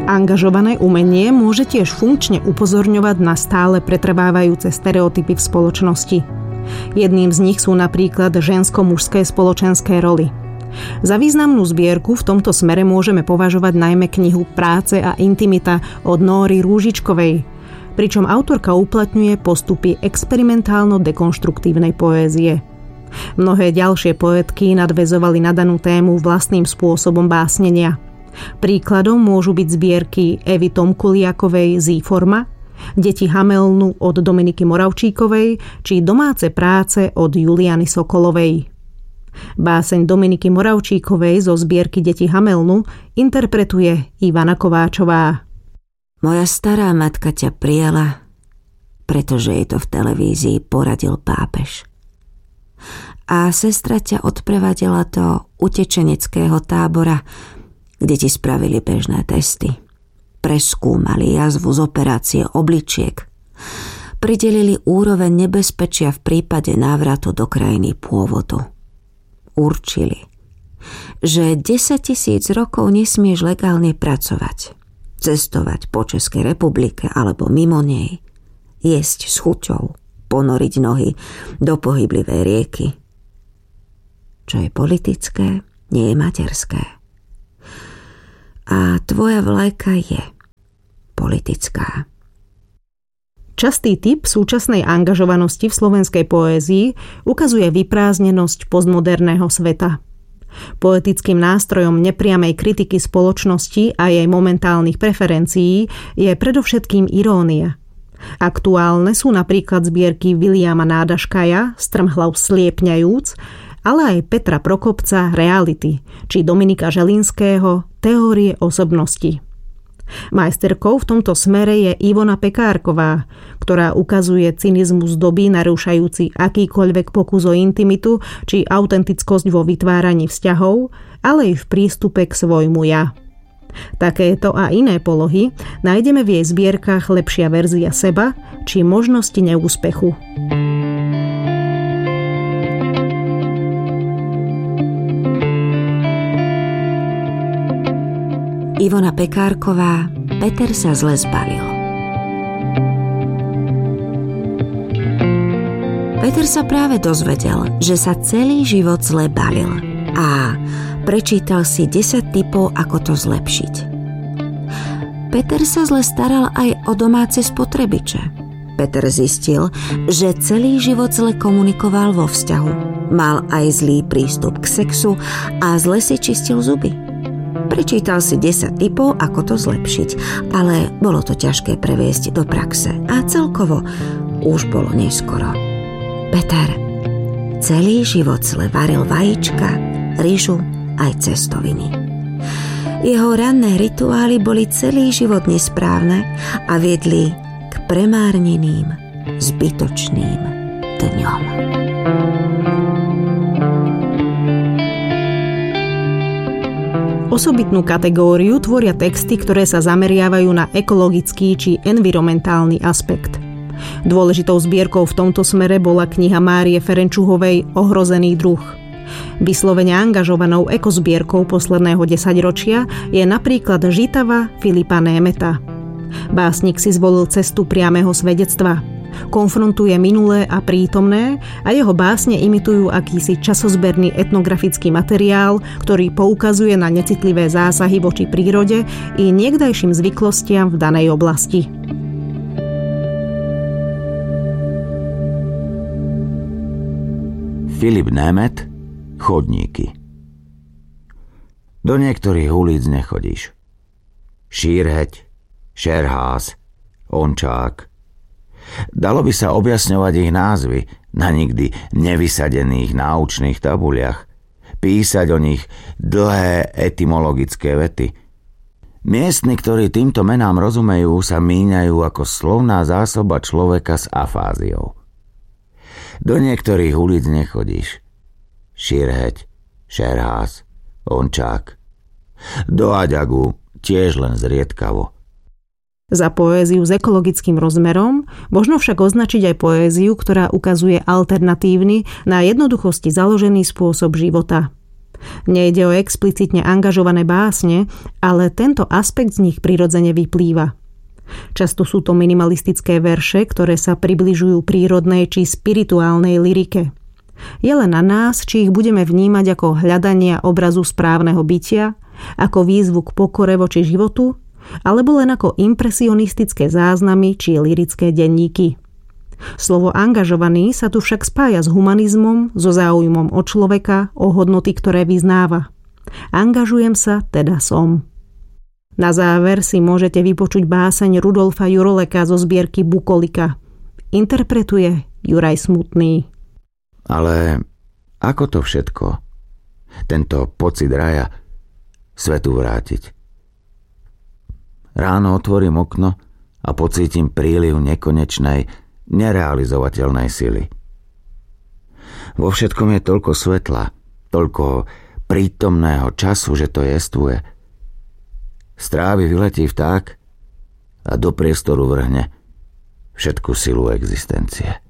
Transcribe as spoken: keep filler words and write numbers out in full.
Angažované umenie môže tiež funkčne upozorňovať na stále pretrvávajúce stereotypy v spoločnosti. Jedným z nich sú napríklad žensko-mužské spoločenské roly. Za významnú zbierku v tomto smere môžeme považovať najmä knihu Práce a intimita od Nóry Rúžičkovej, pričom autorka uplatňuje postupy experimentálno-dekonštruktívnej poézie. Mnohé ďalšie poetky nadväzovali na danú tému vlastným spôsobom básnenia. Príkladom môžu byť zbierky Evy Tomkuliakovej Zíforma, Deti Hamelnu od Dominiky Moravčíkovej či Domáce práce od Juliany Sokolovej. Báseň Dominiky Moravčíkovej zo zbierky Deti Hamelnu interpretuje Ivana Kováčová. Moja stará matka ťa prijala, pretože jej to v televízii poradil pápež. A sestra ťa odprevadila do utečeneckého tábora, kde ti spravili bežné testy. Preskúmali jazvu z operácie obličiek. Pridelili úroveň nebezpečia v prípade návratu do krajiny pôvodu. Určili, že desaťtisíc rokov nesmieš legálne pracovať, cestovať po Českej republike alebo mimo nej, jesť s chuťou, ponoriť nohy do pohyblivej rieky. Čo je politické, nie je materské. A tvoja vlajka je politická. Častý typ súčasnej angažovanosti v slovenskej poézii ukazuje vyprázdnenosť postmoderného sveta. Poetickým nástrojom nepriamej kritiky spoločnosti a jej momentálnych preferencií je predovšetkým irónia. Aktuálne sú napríklad zbierky Viliama Nádaškaja Strmhlav sliepňajúc, ale aj Petra Prokopca Reality či Dominika Želinského Teórie osobnosti. Majsterkou v tomto smere je Ivona Pekárková, ktorá ukazuje cynizmus doby narúšajúci akýkoľvek pokus o intimitu či autentickosť vo vytváraní vzťahov, ale aj v prístupe k svojmu ja. Takéto a iné polohy nájdeme v jej zbierkach Lepšia verzia seba či Možnosti neúspechu. Ivona Pekárková, Peter sa zle zbalil. Peter sa práve dozvedel, že sa celý život zle balil a prečítal si desať tipov, ako to zlepšiť. Peter sa zle staral aj o domáce spotrebiče. Peter zistil, že celý život zle komunikoval vo vzťahu. Mal aj zlý prístup k sexu a zle si čistil zuby. Prečítal si desať tipov, ako to zlepšiť, ale bolo to ťažké previesť do praxe a celkovo už bolo neskoro. Peter celý život zle varil vajíčka, ryžu aj cestoviny. Jeho ranné rituály boli celý život nesprávne a viedli k premárneným, zbytočným dňom. Osobitnú kategóriu tvoria texty, ktoré sa zameriavajú na ekologický či environmentálny aspekt. Dôležitou zbierkou v tomto smere bola kniha Márie Ferenčuhovej Ohrozený druh. Vyslovene angažovanou ekozbierkou posledného desaťročia je napríklad Žitava Filipa Németa. Básnik si zvolil cestu priameho svedectva. Konfrontuje minulé a prítomné a jeho básne imitujú akýsi časozberný etnografický materiál, ktorý poukazuje na necitlivé zásahy voči prírode i niekdajším zvyklostiam v danej oblasti. Filip Német, Chodníky. Do niektorých ulic nechodíš. Šírheď, Šerház, Ončák. Dalo by sa objasňovať ich názvy na nikdy nevysadených náučných tabuliach, písať o nich dlhé etymologické vety. Miestni, ktorí týmto menám rozumejú, sa míňajú ako slovná zásoba človeka s afáziou. Do niektorých ulic nechodíš. Šírheď, Šerház, Ončák. Do Aďagu tiež len zriedkavo. Za poéziu s ekologickým rozmerom možno však označiť aj poéziu, ktorá ukazuje alternatívny, na jednoduchosti založený spôsob života. Nejde o explicitne angažované básne, ale tento aspekt z nich prirodzene vyplýva. Často sú to minimalistické verše, ktoré sa približujú prírodnej či spirituálnej lyrike. Je len na nás, či ich budeme vnímať ako hľadania obrazu správneho bytia, ako výzvu k pokore voči životu, alebo len ako impresionistické záznamy či lyrické denníky. Slovo angažovaný sa tu však spája s humanizmom, so záujmom o človeka, o hodnoty, ktoré vyznáva. Angažujem sa, teda som. Na záver si môžete vypočuť báseň Rudolfa Juroleka zo zbierky Bukolika. Interpretuje Juraj Smutný. Ale ako to všetko, tento pocit raja, svetu vrátiť? Ráno otvorím okno a pocítim príliv nekonečnej, nerealizovateľnej sily. Vo všetkom je toľko svetla, toľko prítomného času, že to jestvuje. Z trávy vyletí vták a do priestoru vrhne všetku silu existencie.